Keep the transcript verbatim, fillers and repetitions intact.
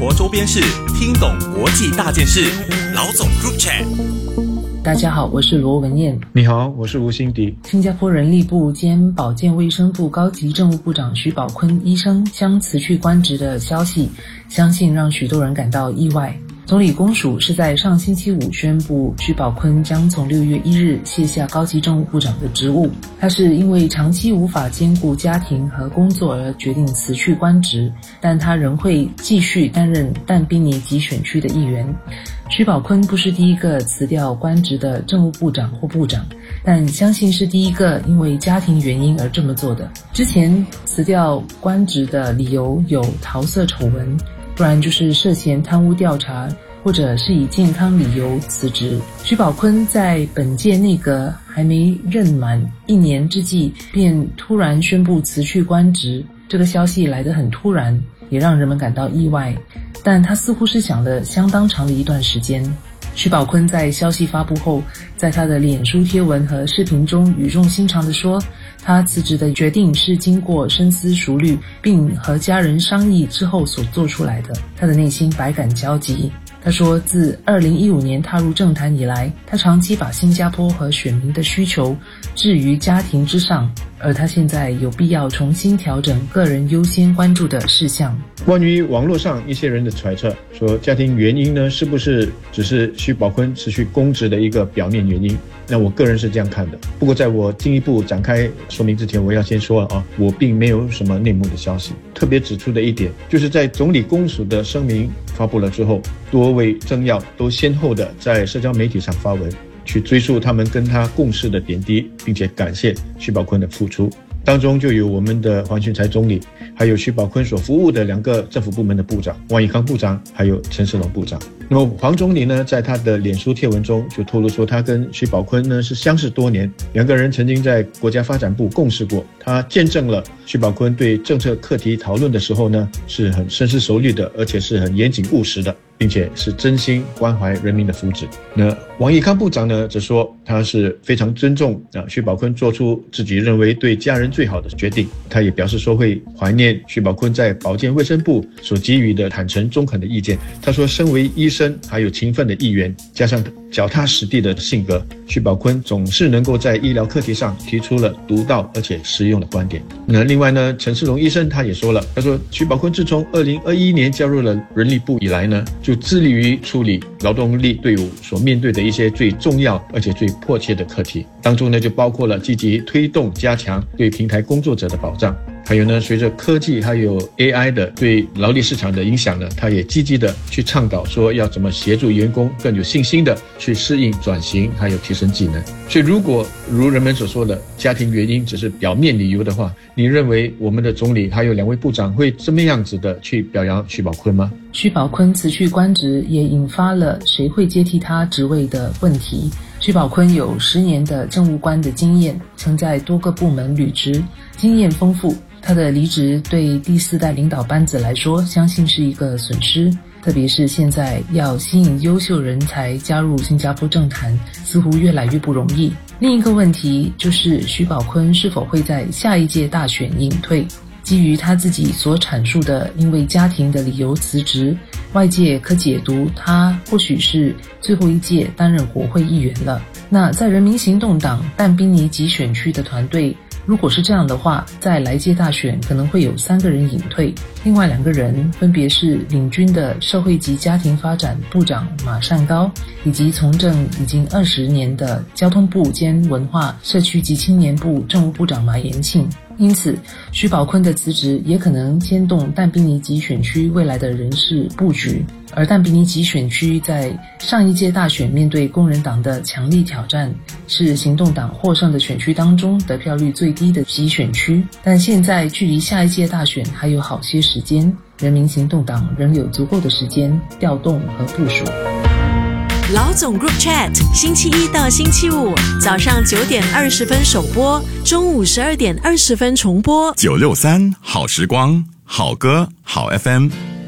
活周边事，听懂国际大件事。老总 Group Chat。 大家好，我是罗文燕。 你好，我是吴欣迪。 新加坡人力部兼保健卫生部高级政务部长徐宝坤医生将辞去官职的消息，相信让许多人感到意外。总理公署是在上星期五宣布，徐宝坤将从六月一日卸下高级政务部长的职务。他是因为长期无法兼顾家庭和工作而决定辞去官职，但他仍会继续担任但宾尼集选区的议员。徐宝坤不是第一个辞掉官职的政务部长或部长，但相信是第一个因为家庭原因而这么做的。之前辞掉官职的理由有桃色丑闻，不然就是涉嫌贪污调查，或者是以健康理由辞职。徐宝坤在本届内阁还没任满一年之际，便突然宣布辞去官职，这个消息来得很突然，也让人们感到意外。但他似乎是想了相当长的一段时间。徐宝坤在消息发布后，在他的脸书贴文和视频中语重心长地说，他辞职的决定是经过深思熟虑并和家人商议之后所做出来的。他的内心百感交集。他说，自二零一五年踏入政坛以来，他长期把新加坡和选民的需求置于家庭之上，而他现在有必要重新调整个人优先关注的事项。 关于网络上一些人的揣测，说家庭原因呢，是不是只是徐宝坤辞去公职的一个表面原因？那我个人是这样看的。不过在我进一步展开说明之前，我要先说啊，我并没有什么内幕的消息。特别指出的一点，就是在总理公署的声明发布了之后，多位政要都先后的在社交媒体上发文，去追溯他们跟他共事的点滴，并且感谢徐宝坤的付出。当中就有我们的黄循财总理，还有徐宝坤所服务的两个政府部门的部长，王以康部长还有陈世龙部长。那么黄总理呢，在他的脸书贴文中就透露说，他跟徐宝坤呢是相识多年，两个人曾经在国家发展部共事过。他见证了徐宝坤对政策课题讨论的时候呢，是很深思熟虑的，而且是很严谨务实的，并且是真心关怀人民的福祉。那王以康部长呢，则说他是非常尊重啊徐宝坤做出自己认为对家人最好的决定。他也表示说会怀念徐宝坤在保健卫生部所给予的坦诚中肯的意见。他说，身为医生还有勤奋的议员，加上脚踏实地的性格，徐宝坤总是能够在医疗课题上提出了独到而且实用的观点。那另外呢，陈世龙医生他也说了，他说徐宝坤自从二零二一年加入了人力部以来呢，就致力于处理劳动力队伍所面对的一些最重要而且最迫切的课题，当中呢就包括了积极推动加强对平台工作者的保障，还有呢，随着科技还有 A I 的对劳力市场的影响呢，他也积极的去倡导说要怎么协助员工更有信心的去适应转型，还有提升技能。所以如果如人们所说的家庭原因只是表面理由的话，你认为我们的总理还有两位部长会这么样子的去表扬徐宝坤吗？ 徐宝坤辞去官职也引发了谁会接替他职位的问题。徐宝坤有十年的政务官的经验，曾在多个部门履职，经验丰富。他的离职对第四代领导班子来说，相信是一个损失，特别是现在要吸引优秀人才加入新加坡政坛，似乎越来越不容易。另一个问题就是徐宝坤是否会在下一届大选隐退。基于他自己所阐述的因为家庭的理由辞职，外界可解读他或许是最后一届担任国会议员了。那在人民行动党但宾尼集选区的团队，如果是这样的话，在来届大选可能会有三个人隐退，另外两个人分别是领军的社会及家庭发展部长马善高，以及从政已经二十年的交通部兼文化社区及青年部政务部长马延庆。因此，徐宝坤的辞职也可能牵动但宾尼集选区未来的人事布局。而但宾尼集选区在上一届大选面对工人党的强力挑战，是行动党获胜的选区当中得票率最低的集选区。但现在距离下一届大选还有好些时间，人民行动党仍有足够的时间调动和部署。 老总 Group Chat 星期一到星期五早上九点二十分首播，中午十二点二十分重播。 九六三好时光，好歌好 F M。